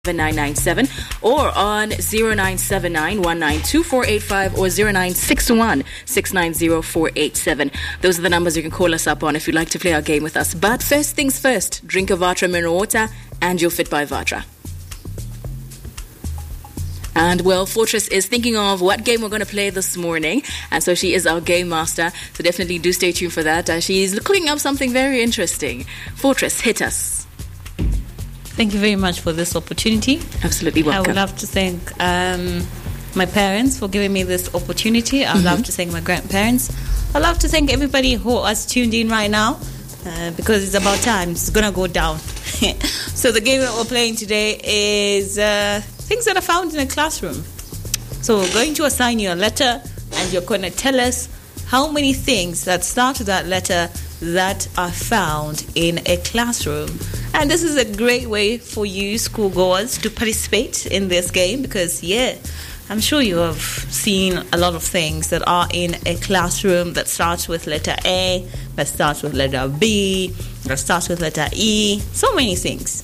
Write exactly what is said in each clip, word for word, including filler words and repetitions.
nine nine seven or on zero nine seven nine one nine two four eight five or zero nine six one six nine zero four eight seven. Those are the numbers you can call us up on if you'd like to play our game with us. But first things first, drink a Vatra mineral water and you're fit by Vatra. And well, Fortress is thinking of what game we're going to play this morning, and so she is our game master, so definitely do stay tuned for that. Uh, she's cooking up something very interesting. Fortress, hit us. Thank you very much for this opportunity. Absolutely welcome. I would love to thank um, my parents for giving me this opportunity. I would mm-hmm. love to thank my grandparents. I'd love to thank everybody who has tuned in right now uh, because it's about time. It's going to go down. So the game that we're playing today is uh, things that are found in a classroom. So we're going to assign you a letter and you're going to tell us how many things that start with that letter that are found in a classroom. And this is a great way for you schoolgoers to participate in this game because, yeah, I'm sure you have seen a lot of things that are in a classroom that starts with letter A, that starts with letter B, that starts with letter E, so many things.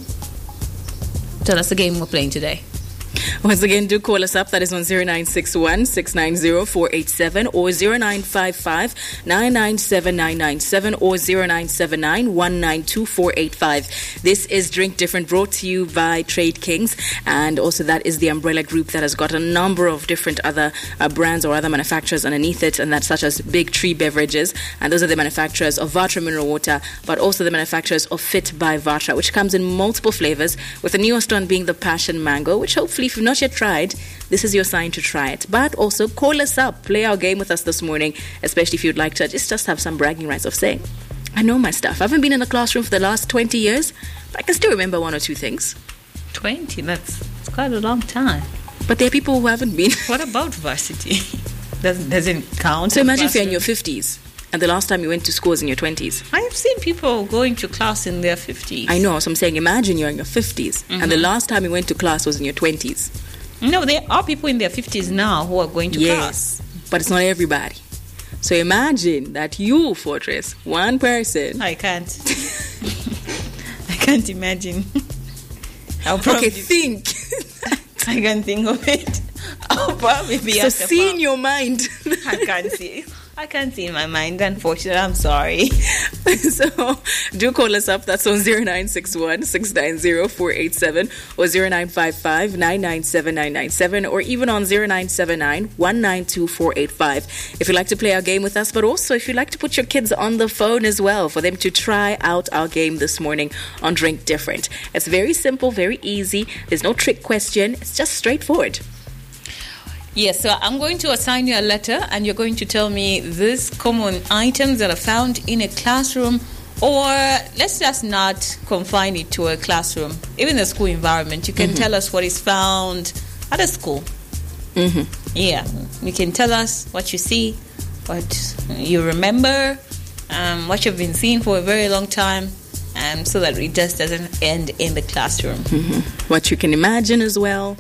So that's the game we're playing today. Once again, do call us up. That is on zero nine six one six nine zero four eight seven or zero nine five five nine nine seven nine nine seven or zero nine seven nine one nine two four eight five. This is Drink Different, brought to you by Trade Kings, and also that is the umbrella group that has got a number of different other uh, brands or other manufacturers underneath it, and that's such as Big Tree Beverages, and those are the manufacturers of Vatra Mineral Water, but also the manufacturers of Fit by Vatra, which comes in multiple flavors, with the newest one being the Passion Mango, which hopefully, if you've not yet tried, this is your sign to try it. But also call us up, play our game with us this morning, especially if you'd like to just, just have some bragging rights of saying, I know my stuff. I haven't been in a classroom for the last twenty years, but I can still remember one or two things. twenty? That's, that's quite a long time. But there are people who haven't been. What about varsity? Doesn't, doesn't count. So imagine if you're in your fifties and the last time you went to school was in your twenties. I have seen people going to class in their fifties. I know, so I'm saying imagine you're in your fifties Mm-hmm. and the last time you went to class was in your twenties. No, there are people in their fifties now who are going to yes, class. But it's not everybody. So imagine that you, Fortress, one person. I can't. I can't imagine. I'll okay, think. I can't think of it. I'll probably be So see in your mind. I can't see. I can't see in my mind, unfortunately. I'm sorry. So do call us up. That's on zero nine six one six nine zero four eight seven or zero nine five five nine nine seven nine nine seven or even on zero nine seven nine one nine two four eight five if you'd like to play our game with us, but also if you'd like to put your kids on the phone as well for them to try out our game this morning on Drink Different. It's very simple, very easy. There's no trick question. It's just straightforward. Yes, so I'm going to assign you a letter and you're going to tell me these common items that are found in a classroom, or let's just not confine it to a classroom. Even the school environment, you can mm-hmm. tell us what is found at a school. Mm-hmm. Yeah, you can tell us what you see, what you remember, um, what you've been seeing for a very long time, um, so that it just doesn't end in the classroom. Mm-hmm. What you can imagine as well.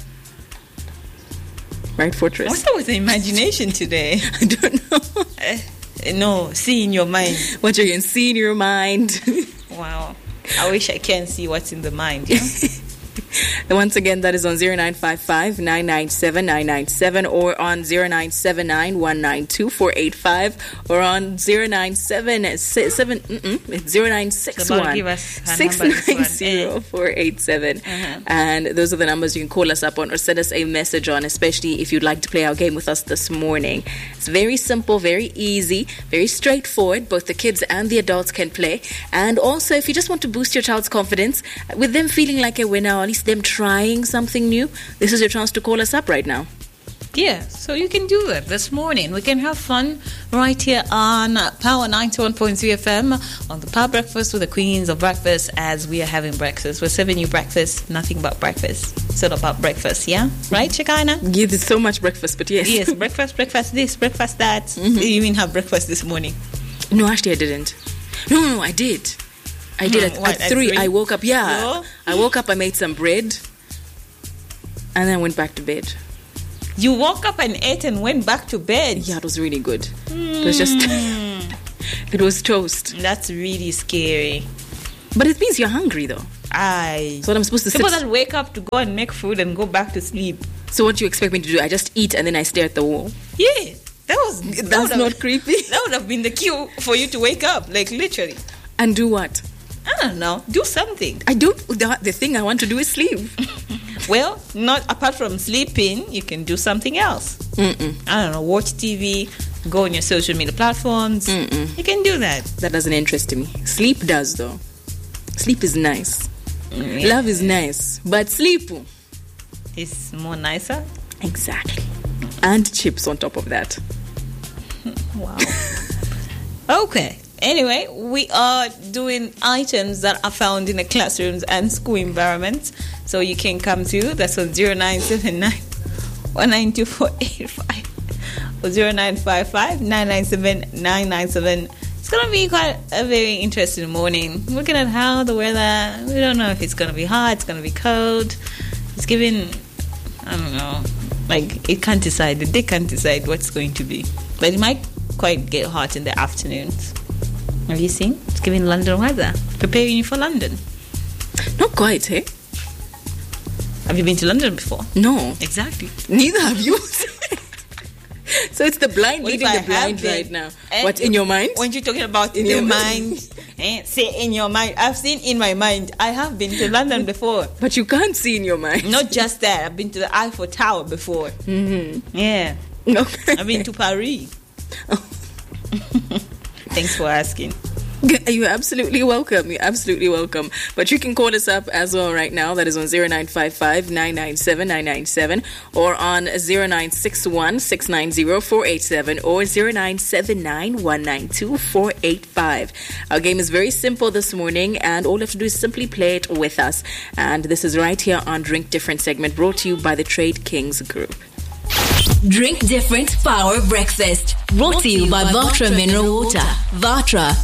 Right, Fortress? What's up with the imagination today? I don't know. Uh, no, see in your mind. What you can see in your mind. Wow. I wish I can see what's in the mind. Yeah? And once again, that is on zero nine five five nine nine seven nine nine seven or on zero nine seven nine one nine two four eight five or on zero nine seven seven zero nine six one six nine zero four eight seven. Uh-huh. And those are the numbers you can call us up on or send us a message on, especially if you'd like to play our game with us this morning. It's very simple, very easy, very straightforward. Both the kids and the adults can play. And also, if you just want to boost your child's confidence, with them feeling like a winner, or at least them trying something new, this is your chance to call us up right now. Yeah, so you can do that this morning. We can have fun right here on Power ninety-one point three F M on the Power Breakfast with the Queens of Breakfast, as we are having breakfast. We're serving you breakfast, nothing but breakfast. It's all about breakfast, yeah? Right, Shekinah? Yeah, there's so much breakfast, but yes. Yes, breakfast, breakfast this, breakfast that. Mm-hmm. You even have breakfast this morning? No, actually I didn't. No, no, no, I did. I did at, what, at, three, at three. I woke up, yeah. No? I woke up, I made some bread, and then I went back to bed. You woke up and ate and went back to bed? Yeah, it was really good. Mm. It was just, it was toast. That's really scary. But it means you're hungry, though. I. So what I'm supposed to People sit. that wake up to go and make food and go back to sleep. So what do you expect me to do? I just eat and then I stare at the wall. Yeah, that was. That That's would not have, creepy. That would have been the cue for you to wake up, like literally. And do what? I don't know. Do something. I don't. The, the thing I want to do is sleep. Well, not apart from sleeping, you can do something else. Mm-mm. I don't know. Watch T V. Go on your social media platforms. Mm-mm. You can do that. That doesn't interest me. Sleep does though. Sleep is nice. Mm, yeah. Love is nice, but sleep. It's more nicer. Exactly. And chips on top of that. Wow. Okay. Anyway, we are doing items that are found in the classrooms and school environments. So you can come to, that's on zero nine seven nine, one nine two four eight five or zero nine five five, nine nine seven, nine nine seven. It's going to be quite a very interesting morning. Looking at how the weather, we don't know if it's going to be hot, it's going to be cold. It's giving, I don't know, like it can't decide, the day can't decide what's going to be. But it might quite get hot in the afternoons. Have you seen? It's giving London weather. Preparing you for London. Not quite, hey? Have you been to London before? No. Exactly. Neither have you. So it's the blind What if leading I the blind have been? right now. Eh? What, in your mind? When you're talking about In the your mind, eh, say in your mind. I've seen in my mind. I have been to London before. But you can't see in your mind. Not just that. I've been to the Eiffel Tower before. Mm-hmm. Yeah. Okay. I've been to Paris. Thanks for asking. You're absolutely welcome. You're absolutely welcome. But you can call us up as well right now. That is on zero nine five five, nine nine seven, nine nine seven or on zero nine six one, six nine zero, four eight seven or zero nine seven nine, one nine two, four eight five. Our game is very simple this morning and all you have to do is simply play it with us. And this is right here on Drink Different segment brought to you by the Trade Kings Group. Drink Different Power Breakfast. Brought to you by Vatra Mineral Water. Vatra.